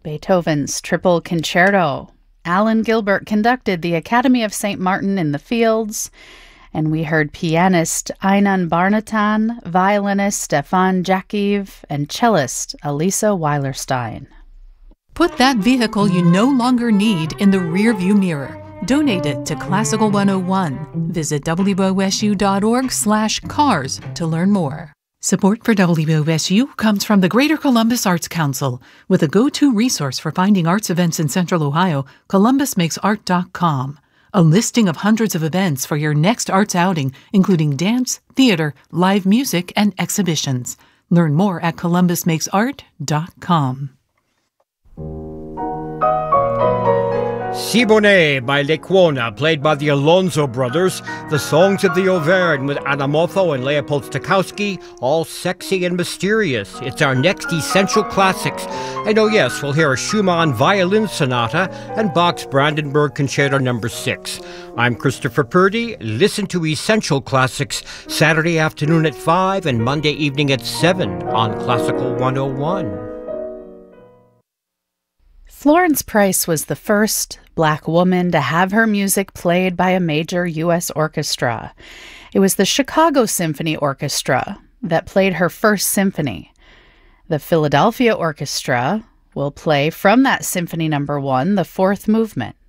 Beethoven's Triple Concerto. Alan Gilbert conducted the Academy of St. Martin in the Fields. And we heard pianist Einan Barnatan, violinist Stefan Jakiv, and cellist Elisa Weilerstein. Put that vehicle you no longer need in the rearview mirror. Donate it to Classical 101. Visit wosu.org/cars to learn more. Support for WOSU comes from the Greater Columbus Arts Council. With a go-to resource for finding arts events in Central Ohio, columbusmakesart.com. A listing of hundreds of events for your next arts outing, including dance, theater, live music, and exhibitions. Learn more at columbusmakesart.com. Siboney by Lecuona, played by the Alonso brothers. The Songs of the Auvergne with Anna Moffo and Leopold Stokowski, all sexy and mysterious. It's our next Essential Classics. And oh yes, we'll hear a Schumann Violin Sonata and Bach's Brandenburg Concerto No. 6. I'm Christopher Purdy. Listen to Essential Classics Saturday afternoon at 5 and Monday evening at 7 on Classical 101. Florence Price was the first Black woman to have her music played by a major U.S. orchestra. It was the Chicago Symphony Orchestra that played her first symphony. The Philadelphia Orchestra will play from that Symphony No. 1, the fourth movement.